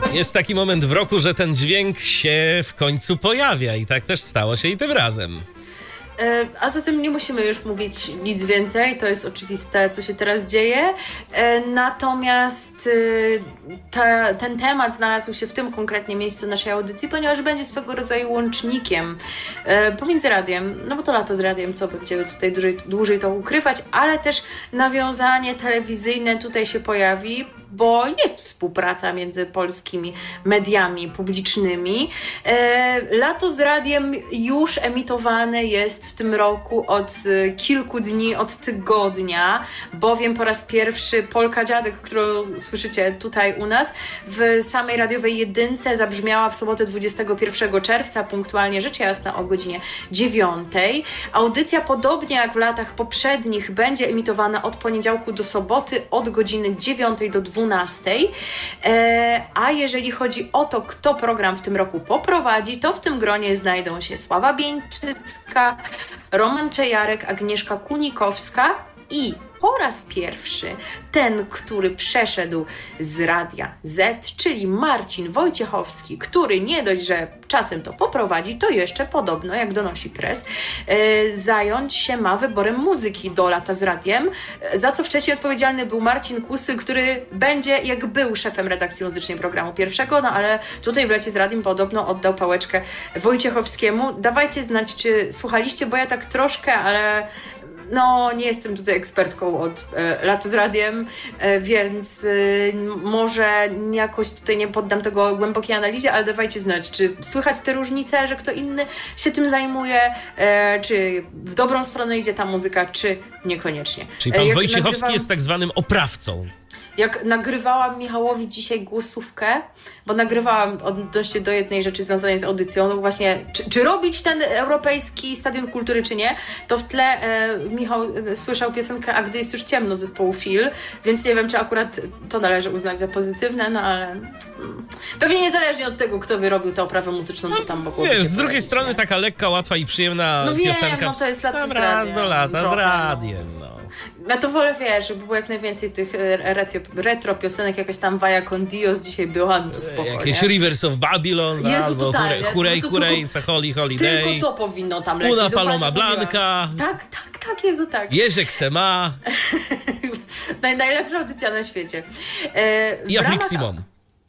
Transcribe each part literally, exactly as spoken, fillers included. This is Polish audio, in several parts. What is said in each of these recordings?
Jest taki moment w roku, że ten dźwięk się w końcu pojawia i tak też stało się i tym razem. A zatem nie musimy już mówić nic więcej, to jest oczywiste, co się teraz dzieje. Natomiast ta, ten temat znalazł się w tym konkretnie miejscu naszej audycji, ponieważ będzie swego rodzaju łącznikiem pomiędzy radiem, no bo to lato z radiem, co będziemy tutaj dłużej, dłużej to ukrywać, ale też nawiązanie telewizyjne tutaj się pojawi, bo jest współpraca między polskimi mediami publicznymi. Lato z radiem już emitowane jest w tym roku od kilku dni, od tygodnia, bowiem po raz pierwszy Polka Dziadek, którą słyszycie tutaj u nas, w samej radiowej jedynce zabrzmiała w sobotę dwudziestego pierwszego czerwca, punktualnie rzecz jasna o godzinie dziewiątej. Audycja, podobnie jak w latach poprzednich, będzie emitowana od poniedziałku do soboty od godziny dziewiątej do dwunastej. E, a jeżeli chodzi o to, kto program w tym roku poprowadzi, to w tym gronie znajdą się Sława Bieńczycka, Roman Czejarek, Agnieszka Kunikowska i po raz pierwszy ten, który przeszedł z Radia Z, czyli Marcin Wojciechowski, który nie dość, że czasem to poprowadzi, to jeszcze podobno, jak donosi press, yy, zająć się ma wyborem muzyki do Lata z Radiem, za co wcześniej odpowiedzialny był Marcin Kusy, który będzie, jak był szefem redakcji muzycznej programu pierwszego, no ale tutaj w Lecie z Radiem podobno oddał pałeczkę Wojciechowskiemu. Dawajcie znać, czy słuchaliście, bo ja tak troszkę, ale no, nie jestem tutaj ekspertką od e, Lata z Radiem, e, więc e, może jakoś tutaj nie poddam tego głębokiej analizie, ale dawajcie znać, czy słychać te różnice, że kto inny się tym zajmuje, e, czy w dobrą stronę idzie ta muzyka, czy niekoniecznie. Czyli pan e, Wojciechowski nagrywam... jest tak zwanym oprawcą. Jak nagrywałam Michałowi dzisiaj głosówkę, bo nagrywałam odnośnie do jednej rzeczy związanej z audycją, no właśnie, czy, czy robić ten Europejski Stadion Kultury, czy nie, to w tle e, Michał e, słyszał piosenkę A gdy jest już ciemno zespołu Fil, więc nie wiem, czy akurat to należy uznać za pozytywne, no ale mm, pewnie niezależnie od tego, kto by robił tę oprawę muzyczną, to tam mogłoby Wiesz, się z drugiej poradzić, strony nie? taka lekka, łatwa i przyjemna no wiem, piosenka. No to jest Lata z raz Radiem, do lata trochę, z radiem, no. Ja to wolę, wiesz, żeby było jak najwięcej tych retro, retro piosenek, jakaś tam Vaya con Dios dzisiaj była, no to spoko, Jakieś nie? Rivers of Babylon, Jezu, albo totalnie. Hurej, Po prostu Hurej, tylko- Saholi Holiday. Tylko to powinno tam lecieć. Una dokładnie Paloma mówiłam. Blanca. Tak, tak, tak, Jezu, tak. Jerzek Sema Naj, najlepsza audycja na świecie. E, w i Afrik ramach- Simon.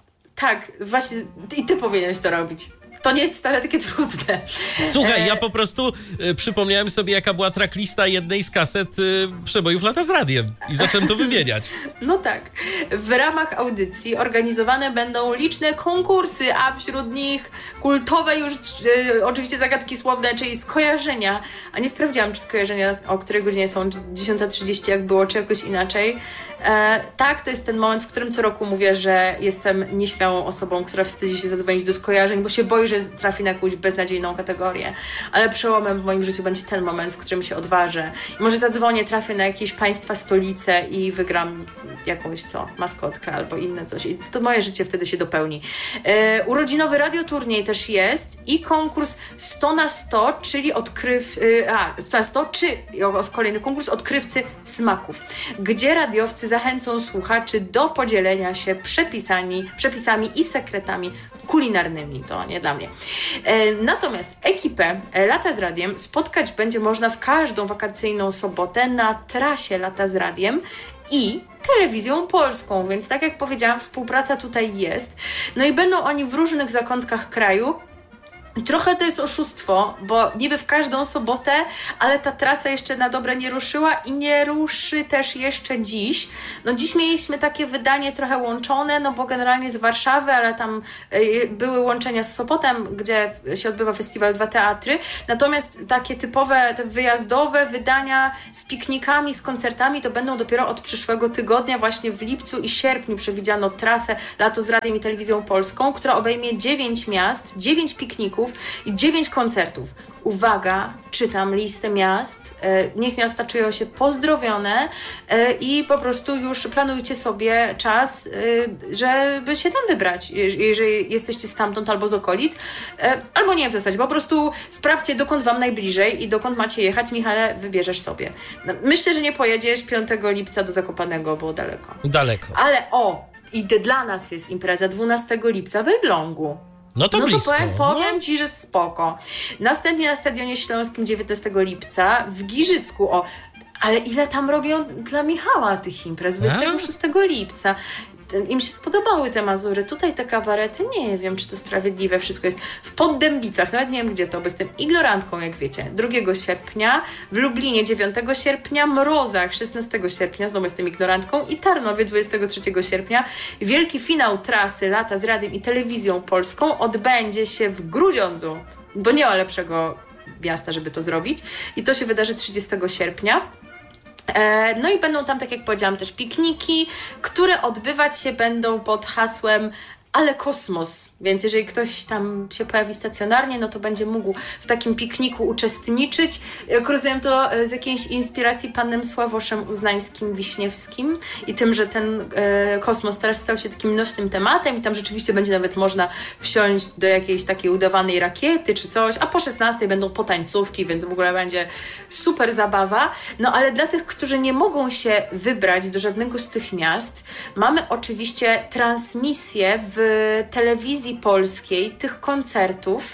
Tak, właśnie i ty powinieneś to robić. To nie jest wcale takie trudne. Słuchaj, E, ja po prostu y, przypomniałem sobie, jaka była tracklista jednej z kaset y, przebojów Lata z Radiem i zacząłem to wymieniać. No tak. W ramach audycji organizowane będą liczne konkursy, a wśród nich kultowe już e, oczywiście zagadki słowne, czyli skojarzenia. A nie sprawdziłam, czy skojarzenia o której godzinie są, czy dziesiąta trzydzieści, jak było, czy jakoś inaczej. E, tak, to jest ten moment, w którym co roku mówię, że jestem nieśmiałą osobą, która wstydzi się zadzwonić do skojarzeń, bo się boi, że trafi na jakąś beznadziejną kategorię. Ale przełomem w moim życiu będzie ten moment, w którym się odważę. I może zadzwonię, trafię na jakieś państwa stolice i wygram jakąś, co, maskotkę albo inne coś. I to moje życie wtedy się dopełni. E, urodzinowy radioturniej też jest i konkurs sto na sto, czyli odkryw... E, a, sto na sto, czy o, kolejny konkurs odkrywcy smaków, gdzie radiowcy zachęcą słuchaczy do podzielenia się przepisami, przepisami i sekretami kulinarnymi. To nie dla mnie. E, natomiast ekipę Lata z Radiem spotkać będzie można w każdą wakacyjną sobotę na trasie Lata z Radiem i Telewizją Polską, więc tak jak powiedziałam, współpraca tutaj jest. No i będą oni w różnych zakątkach kraju. Trochę to jest oszustwo, bo niby w każdą sobotę, ale ta trasa jeszcze na dobre nie ruszyła i nie ruszy też jeszcze dziś. No dziś mieliśmy takie wydanie trochę łączone, no bo generalnie z Warszawy, ale tam y, były łączenia z Sopotem, gdzie się odbywa festiwal Dwa Teatry. Natomiast takie typowe, te wyjazdowe wydania z piknikami, z koncertami to będą dopiero od przyszłego tygodnia, właśnie w lipcu i sierpniu przewidziano trasę Lato z Radiem i Telewizją Polską, która obejmie dziewięć miast, dziewięć pikników i dziewięć koncertów. Uwaga, czytam listę miast, e, niech miasta czują się pozdrowione e, i po prostu już planujcie sobie czas, e, żeby się tam wybrać, jeżeli jesteście stamtąd albo z okolic, e, albo nie w zasadzie, po prostu sprawdźcie, dokąd wam najbliżej i dokąd macie jechać. Michale, wybierzesz sobie. No, myślę, że nie pojedziesz piątego lipca do Zakopanego, bo daleko. Daleko. Ale o, i dla nas jest impreza dwunastego lipca w Elblągu. No to no blisko. to powiem, powiem no. Ci, że spoko. Następnie na Stadionie Śląskim dziewiętnastego lipca w Giżycku, o, ale ile tam robią dla Michała tych imprez? dwudziestego szóstego lipca. Im się spodobały te Mazury. Tutaj te kabarety, nie wiem, czy to sprawiedliwe wszystko jest. W Poddębicach, nawet nie wiem gdzie to, bo jestem ignorantką, jak wiecie. drugiego sierpnia, w Lublinie dziewiątego sierpnia, Mrozach szesnastego sierpnia, znowu jestem ignorantką, i Tarnowie dwudziestego trzeciego sierpnia. Wielki finał trasy Lata z Radiem i Telewizją Polską odbędzie się w Grudziądzu, bo nie ma lepszego miasta, żeby to zrobić. I to się wydarzy trzydziestego sierpnia. No i będą tam, tak jak powiedziałam, też pikniki, które odbywać się będą pod hasłem Ale kosmos, więc jeżeli ktoś tam się pojawi stacjonarnie, no to będzie mógł w takim pikniku uczestniczyć. Jak rozumiem, to z jakiejś inspiracji panem Sławoszem Uznańskim-Wiśniewskim i tym, że ten e, kosmos teraz stał się takim nośnym tematem i tam rzeczywiście będzie nawet można wsiąść do jakiejś takiej udawanej rakiety czy coś, a po szesnastej będą potańcówki, więc w ogóle będzie super zabawa. No ale dla tych, którzy nie mogą się wybrać do żadnego z tych miast, mamy oczywiście transmisję w w telewizji polskiej tych koncertów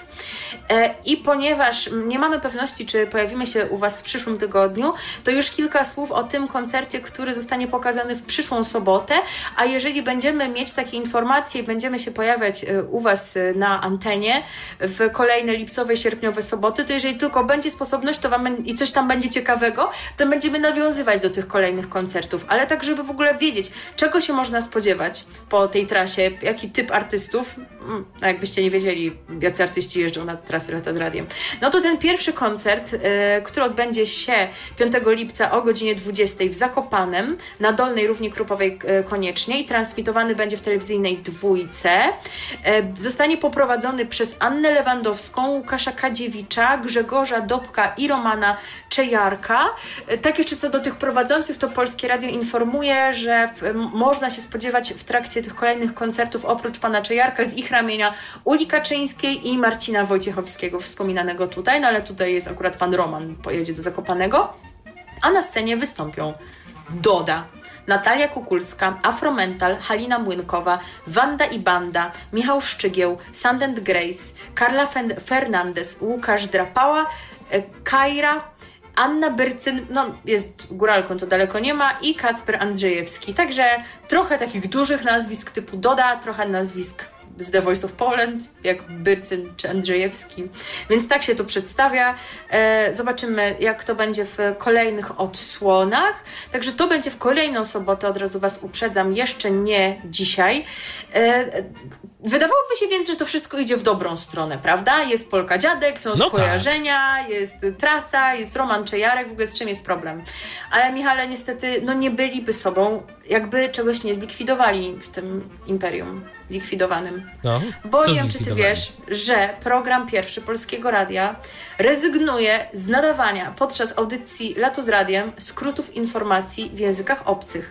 i ponieważ nie mamy pewności, czy pojawimy się u Was w przyszłym tygodniu, to już kilka słów o tym koncercie, który zostanie pokazany w przyszłą sobotę, a jeżeli będziemy mieć takie informacje i będziemy się pojawiać u Was na antenie w kolejne lipcowe, sierpniowe soboty, to jeżeli tylko będzie sposobność to wam, i coś tam będzie ciekawego, to będziemy nawiązywać do tych kolejnych koncertów, ale tak, żeby w ogóle wiedzieć, czego się można spodziewać po tej trasie, jaki typ artystów, no jakbyście nie wiedzieli, jacy artyści jeżdżą na trasy Lata z Radiem. No to ten pierwszy koncert, y, który odbędzie się piątego lipca o godzinie dwudziestej w Zakopanem, na Dolnej Równi Krupowej y, koniecznie, i transmitowany będzie w telewizyjnej Dwójce. Y, zostanie poprowadzony przez Annę Lewandowską, Łukasza Kadziewicza, Grzegorza Dobka i Romana Czejarka. Y, tak jeszcze co do tych prowadzących, to Polskie Radio informuje, że w, można się spodziewać w trakcie tych kolejnych koncertów oprócz pana Czejarka z ich ramienia Uli Kaczyńskiej i Marcina Wojciechowskiego, wspominanego tutaj, no ale tutaj jest akurat pan Roman, pojedzie do Zakopanego, a na scenie wystąpią Doda, Natalia Kukulska, Afromental, Halina Młynkowa, Wanda i Banda, Michał Szczygieł, Sand and Grace, Carla Fernandez, Łukasz Drapała, Kajra, Anna Byrcyn, no jest góralką, to daleko nie ma, i Kacper Andrzejewski. Także trochę takich dużych nazwisk typu Doda, trochę nazwisk z The Voice of Poland, jak Byrcyn czy Andrzejewski. Więc tak się to przedstawia. E, zobaczymy, jak to będzie w kolejnych odsłonach. Także to będzie w kolejną sobotę, od razu Was uprzedzam, jeszcze nie dzisiaj. E, wydawałoby się więc, że to wszystko idzie w dobrą stronę, prawda? Jest Polka Dziadek, są no skojarzenia, tak. jest trasa, jest Roman Czejarek, w ogóle z czym jest problem. Ale Michale, niestety, no nie byliby sobą, jakby czegoś nie zlikwidowali w tym imperium likwidowanym. No, bo nie wiem, czy ty wiesz, że program pierwszy Polskiego Radia rezygnuje z nadawania podczas audycji Lato z Radiem skrótów informacji w językach obcych.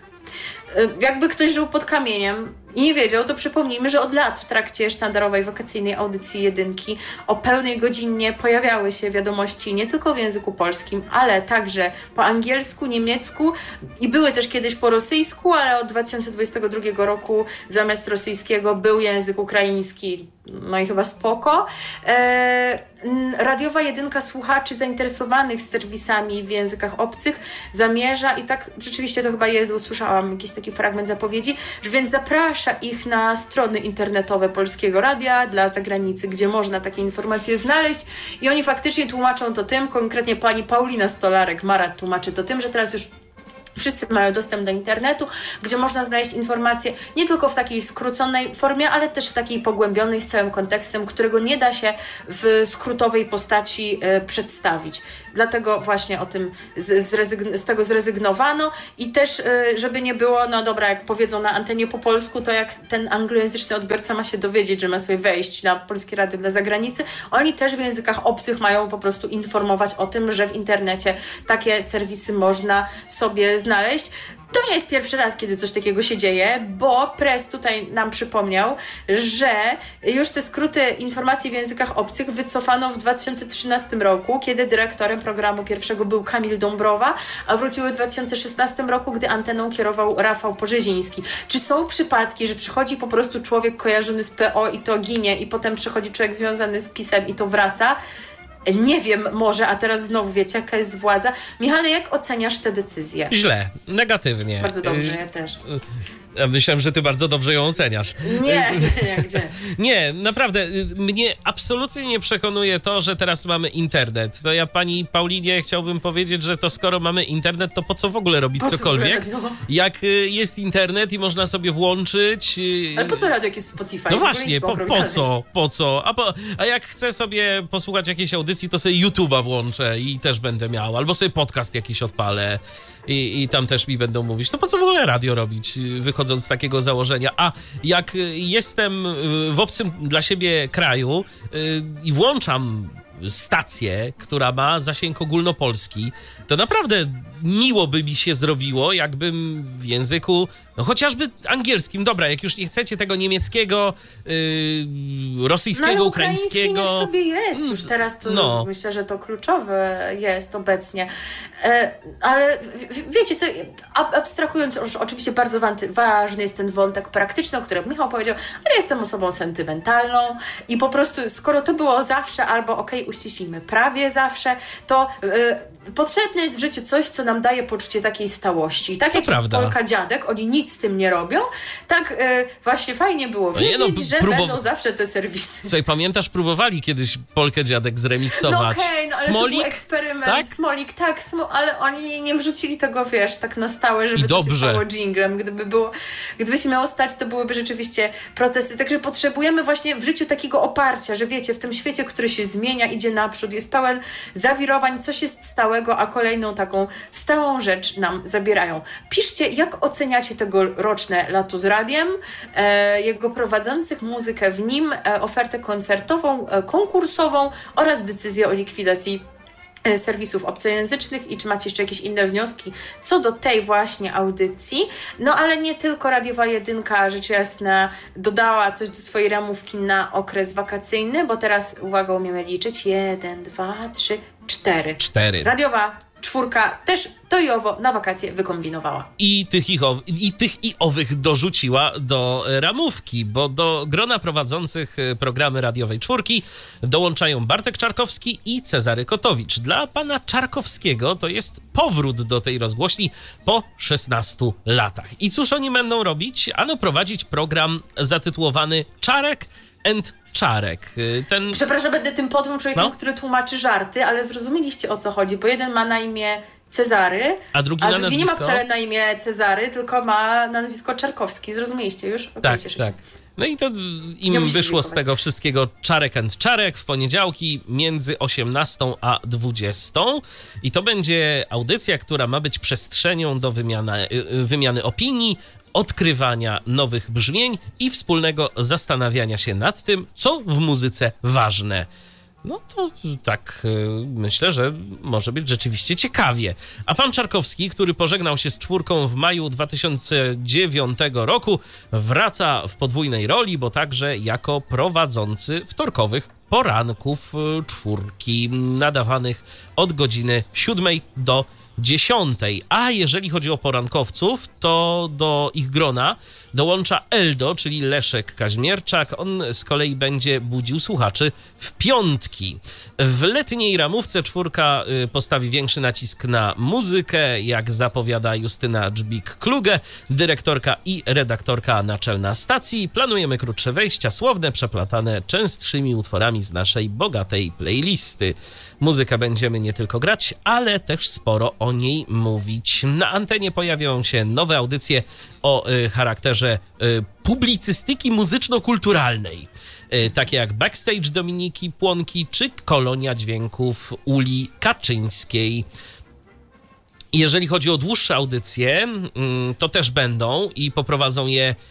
Jakby ktoś żył pod kamieniem i nie wiedział, to przypomnijmy, że od lat w trakcie sztandarowej wakacyjnej audycji Jedynki o pełnej godzinie pojawiały się wiadomości nie tylko w języku polskim, ale także po angielsku, niemiecku i były też kiedyś po rosyjsku, ale od dwa tysiące dwudziestego drugiego roku zamiast rosyjskiego był język ukraiński, no i chyba spoko. Eee, radiowa Jedynka słuchaczy zainteresowanych serwisami w językach obcych zamierza, i tak rzeczywiście to chyba jest, usłyszałam jakiś taki fragment zapowiedzi, że więc zaprasza ich na strony internetowe Polskiego Radia dla zagranicy, gdzie można takie informacje znaleźć, i oni faktycznie tłumaczą to tym, konkretnie pani Paulina Stolarek-Marat tłumaczy to tym, że teraz już wszyscy mają dostęp do internetu, gdzie można znaleźć informacje nie tylko w takiej skróconej formie, ale też w takiej pogłębionej z całym kontekstem, którego nie da się w skrótowej postaci e, przedstawić. Dlatego właśnie o tym z, zrezygn- z tego zrezygnowano i też, e, żeby nie było, no dobra, jak powiedzą na antenie po polsku, to jak ten anglojęzyczny odbiorca ma się dowiedzieć, że ma sobie wejść na Polskie Radio dla zagranicy, oni też w językach obcych mają po prostu informować o tym, że w internecie takie serwisy można sobie znaleźć znaleźć. To nie jest pierwszy raz, kiedy coś takiego się dzieje, bo Press tutaj nam przypomniał, że już te skróty informacji w językach obcych wycofano w dwa tysiące trzynastym roku, kiedy dyrektorem programu pierwszego był Kamil Dąbrowa, a wróciły w dwa tysiące szesnastym roku, gdy anteną kierował Rafał Porzeziński. Czy są przypadki, że przychodzi po prostu człowiek kojarzony z P O i to ginie, i potem przychodzi człowiek związany z PiS-em i to wraca? Nie wiem, może, a teraz znowu wiecie, jaka jest władza. Michale, jak oceniasz te decyzje? Źle, negatywnie. Bardzo dobrze, ja też. Ja myślałem, że ty bardzo dobrze ją oceniasz. Nie, nie, gdzie? Nie, naprawdę, mnie absolutnie nie przekonuje to, że teraz mamy internet. To ja pani Paulinie chciałbym powiedzieć, że to skoro mamy internet, to po co w ogóle robić Po co cokolwiek? radio? Jak y, jest internet i można sobie włączyć... y, Ale po co radio, jak jest Spotify? No W ogóle właśnie, nic po, robić po dalej. co, po co? A, po, a jak chcę sobie posłuchać jakiejś audycji, to sobie YouTube'a włączę i też będę miał. Albo sobie podcast jakiś odpalę i, i tam też mi będą mówić. To po co w ogóle radio robić, wychodząc z takiego założenia? A jak jestem w obcym dla siebie kraju y, i włączam stację, która ma zasięg ogólnopolski, to naprawdę miło by mi się zrobiło, jakbym w języku, no chociażby angielskim, dobra, jak już nie chcecie tego niemieckiego, yy, rosyjskiego, no, ale ukraińskiego... niech sobie jest, już teraz to No. myślę, że to kluczowe jest obecnie. E, ale w- wiecie co, ab- abstrahując, już oczywiście bardzo wanty, ważny jest ten wątek praktyczny, o którym Michał powiedział, ale jestem osobą sentymentalną i po prostu skoro to było zawsze, albo okej, okay, uściślimy, prawie zawsze, to e, potrzebne jest w życiu coś, co nam daje poczucie takiej stałości. Tak To jak prawda. jest Polka Dziadek, oni nic z tym nie robią, tak e, właśnie fajnie było No nie, wiedzieć, no, że próbow- będą zawsze te serwisy. Słuchaj, pamiętasz, próbowali kiedyś Polkę Dziadek No zremiksować. okej, no ale Smolik? to był eksperyment, tak? Smolik, tak, smo, ale oni nie wrzucili tego, wiesz, tak na stałe, żeby I to się dobrze. stało dżinglem. Gdyby było, gdyby się miało stać, to byłyby rzeczywiście protesty. Także potrzebujemy właśnie w życiu takiego oparcia, że wiecie, w tym świecie, który się zmienia, idzie naprzód, jest pełen zawirowań, coś jest stałego, a kolejną taką stałą rzecz nam zabierają. Piszcie, jak oceniacie tegoroczne Lato z Radiem, e, jego prowadzących, muzykę w nim, e, ofertę koncertową, e, konkursową oraz decyzję o likwidacji e, serwisów obcojęzycznych i czy macie jeszcze jakieś inne wnioski co do tej właśnie audycji. No ale nie tylko Radiowa Jedynka, rzecz jasna, dodała coś do swojej ramówki na okres wakacyjny, bo teraz, uwaga, umiemy liczyć. Jeden, dwa, trzy, cztery. Cztery. Radiowa czwórka też to i owo na wakacje wykombinowała. I tych, i, ow- i tych i owych dorzuciła do e, ramówki, bo do grona prowadzących e, programy radiowej czwórki dołączają Bartek Czarkowski i Cezary Kotowicz. Dla pana Czarkowskiego to jest powrót do tej rozgłośni po szesnastu latach. I cóż oni będą robić? Ano prowadzić program zatytułowany Czarek and Czarek. E, Ten... Przepraszam, będę tym podłym człowiekiem, No. który tłumaczy żarty, ale zrozumieliście, o co chodzi, bo jeden ma na imię Cezary, A drugi a na drugi nie ma nazwisko? wcale na imię Cezary, tylko ma nazwisko Czarkowski. Zrozumieliście już? Okay, Tak, cieszę się. tak. No i to Nie im musisz wyszło z dziękować. tego wszystkiego Czarek and Czarek w poniedziałki między osiemnastą a dwudziestą. I to będzie audycja, która ma być przestrzenią do wymiana, y, y, wymiany opinii, odkrywania nowych brzmień i wspólnego zastanawiania się nad tym, co w muzyce ważne. No to tak y, myślę, że może być rzeczywiście ciekawie. A pan Czarkowski, który pożegnał się z czwórką w maju dwa tysiące dziewiątego roku, wraca w podwójnej roli, bo także jako prowadzący wtorkowych poranków y, czwórki, nadawanych od godziny siódmej do dziesiątej. A jeżeli chodzi o porankowców, to do ich grona dołącza Eldo, czyli Leszek Kaźmierczak. On z kolei będzie budził słuchaczy w piątki. W letniej ramówce czwórka y, postawi większy nacisk na muzykę, jak zapowiada Justyna Dżbik-Kluge, dyrektorka i redaktorka naczelna stacji. Planujemy krótsze wejścia słowne, przeplatane częstszymi utworami z naszej bogatej playlisty. Muzykę będziemy nie tylko grać, ale też sporo o niej mówić. Na antenie pojawią się nowe audycje o y, charakterze y, publicystyki muzyczno-kulturalnej, y, takie jak Backstage Dominiki Płonki czy Kolonia Dźwięków Uli Kaczyńskiej. Jeżeli chodzi o dłuższe audycje, y, to też będą i poprowadzą je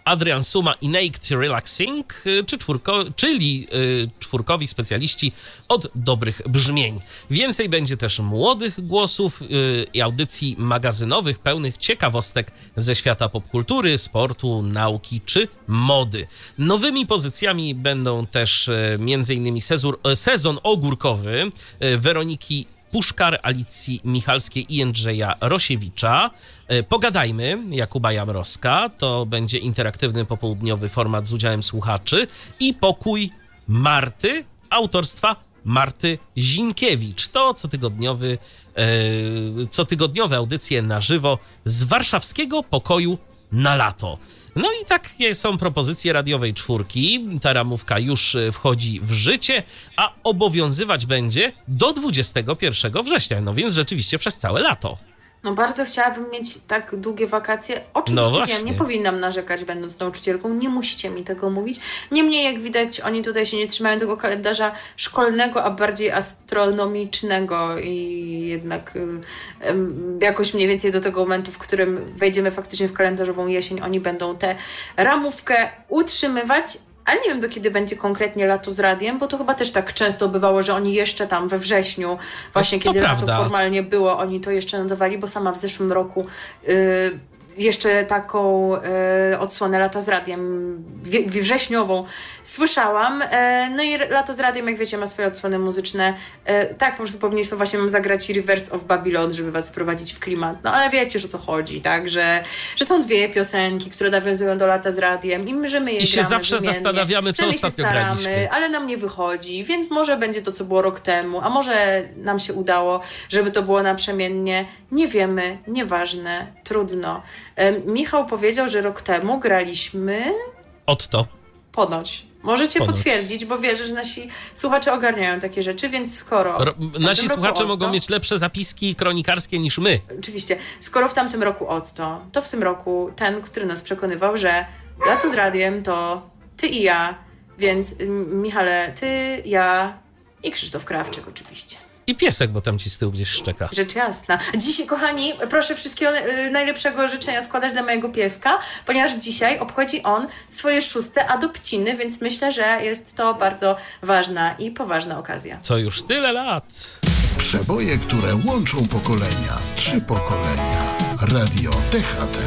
Adrian Suma i Naked Relaxing, czy czwórko, czyli czwórkowi specjaliści od dobrych brzmień. Więcej będzie też młodych głosów i audycji magazynowych pełnych ciekawostek ze świata popkultury, sportu, nauki czy mody. Nowymi pozycjami będą też m.in. sezon, sezon ogórkowy Weroniki Puszkar, Alicji Michalskiej i Jędrzeja Rosiewicza. Pogadajmy Jakuba Jamroska, to będzie interaktywny popołudniowy format z udziałem słuchaczy. I Pokój Marty, autorstwa Marty Zinkiewicz. To cotygodniowy, e, cotygodniowe audycje na żywo z warszawskiego Pokoju na lato. No i takie są propozycje radiowej czwórki. Ta ramówka już wchodzi w życie, a obowiązywać będzie do dwudziestego pierwszego września. No więc rzeczywiście przez całe lato. No bardzo chciałabym mieć tak długie wakacje. Oczywiście No wiem, nie powinnam narzekać będąc nauczycielką, nie musicie mi tego mówić. Niemniej jak widać, oni tutaj się nie trzymają tego kalendarza szkolnego, a bardziej astronomicznego i jednak y, y, jakoś mniej więcej do tego momentu, w którym wejdziemy faktycznie w kalendarzową jesień, oni będą tę ramówkę utrzymywać. Ale nie wiem, do kiedy będzie konkretnie lato z radiem, bo to chyba też tak często bywało, że oni jeszcze tam we wrześniu, właśnie no, kiedy prawda. lato formalnie było, oni to jeszcze nadawali, bo sama w zeszłym roku yy, jeszcze taką e, odsłonę Lata z Radiem wie, wrześniową słyszałam. E, no i Lato z Radiem, jak wiecie, ma swoje odsłony muzyczne. E, tak, po prostu powinniśmy właśnie zagrać Rivers of Babylon, żeby was wprowadzić w klimat. No ale wiecie, że o co chodzi, tak? Że, że są dwie piosenki, które nawiązują do Lata z Radiem i my, że my je I się gramy zawsze wymiennie, zastanawiamy, co ostatnio staramy, graliśmy. Ale nam nie wychodzi, więc może będzie to, co było rok temu, a może nam się udało, żeby to było naprzemiennie. Nie wiemy, nieważne, trudno. Michał powiedział, że rok temu graliśmy... Otto. Ponoć. Możecie Ponoć. potwierdzić, bo wierzę, że nasi słuchacze ogarniają takie rzeczy, więc skoro... Ro- nasi słuchacze mogą Otto, mieć lepsze zapiski kronikarskie niż my. Oczywiście. Skoro w tamtym roku Otto, to w tym roku ten, który nas przekonywał, że Lato z Radiem to ty i ja, więc Michale, ty, ja i Krzysztof Krawczyk oczywiście. I piesek, bo tam ci z tyłu gdzieś szczeka. Rzecz jasna. Dzisiaj, kochani, proszę wszystkiego y, najlepszego życzenia składać dla mojego pieska, ponieważ dzisiaj obchodzi on swoje szóste adopciny, więc myślę, że jest to bardzo ważna i poważna okazja. Co już tyle lat. Przeboje, które łączą pokolenia. Trzy pokolenia. Radio T H T.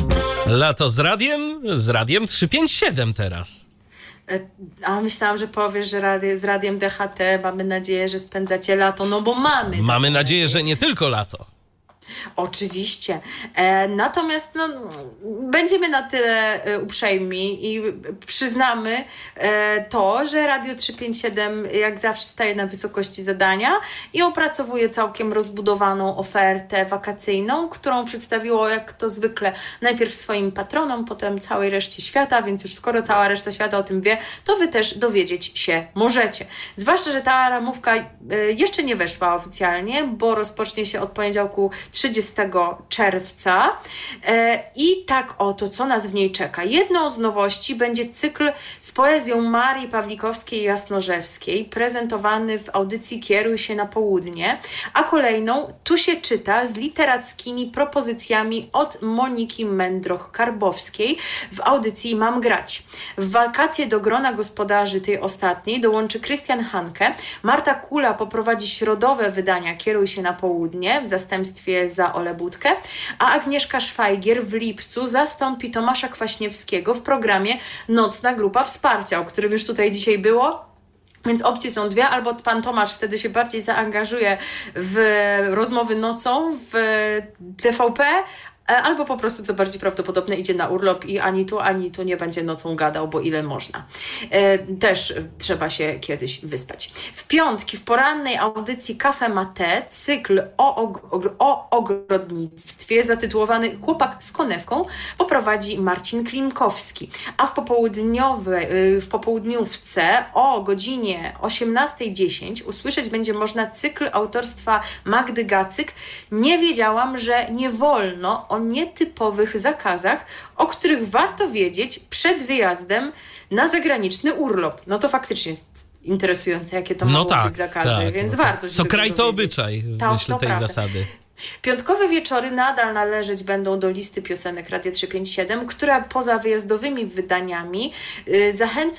Lato z radiem, z radiem trzysta pięćdziesiąt siedem teraz. A myślałam, że powiesz, że rady, z radiem D H T mamy nadzieję, że spędzacie lato, no bo mamy. Mamy nadzieję, nadzieję, że nie tylko lato. Oczywiście. E, natomiast no, będziemy na tyle e, uprzejmi i przyznamy e, to, że Radio trzysta pięćdziesiąt siedem jak zawsze staje na wysokości zadania i opracowuje całkiem rozbudowaną ofertę wakacyjną, którą przedstawiło jak to zwykle najpierw swoim patronom, potem całej reszcie świata, więc już skoro cała reszta świata o tym wie, to wy też dowiedzieć się możecie. Zwłaszcza, że ta ramówka e, jeszcze nie weszła oficjalnie, bo rozpocznie się od poniedziałku trzydziestego czerwca e, i tak oto, co nas w niej czeka. Jedną z nowości będzie cykl z poezją Marii Pawlikowskiej-Jasnorzewskiej, prezentowany w audycji Kieruj się na południe, a kolejną Tu się czyta z literackimi propozycjami od Moniki Mędroch-Karbowskiej w audycji Mam grać. W wakacje do grona gospodarzy tej ostatniej dołączy Krystian Hanke, Marta Kula poprowadzi środowe wydania Kieruj się na południe w zastępstwie za Olę Budkę, a Agnieszka Szwajgier w lipcu zastąpi Tomasza Kwaśniewskiego w programie Nocna Grupa Wsparcia, o którym już tutaj dzisiaj było. Więc opcje są dwie, albo pan Tomasz wtedy się bardziej zaangażuje w rozmowy nocą w T V P, albo po prostu, co bardziej prawdopodobne, idzie na urlop i ani tu, ani tu nie będzie nocą gadał, bo ile można. E, też trzeba się kiedyś wyspać. W piątki, w porannej audycji Cafe Mate, cykl o, og- o ogrodnictwie zatytułowany Chłopak z konewką poprowadzi Marcin Klimkowski. A w, popołudniowej, w popołudniówce o godzinie osiemnasta dziesięć usłyszeć będzie można cykl autorstwa Magdy Gacyk. Nie wiedziałam, że nie wolno o nietypowych zakazach, o których warto wiedzieć przed wyjazdem na zagraniczny urlop. No to faktycznie jest interesujące, jakie to no mogą tak, być zakazy, tak, więc no warto się co tego kraj to dowiedzieć. obyczaj w To, myśl to tej prawda. zasady. Piątkowe wieczory nadal należeć będą do listy piosenek Radia trzysta pięćdziesiąt siedem, która poza wyjazdowymi wydaniami yy, zachęca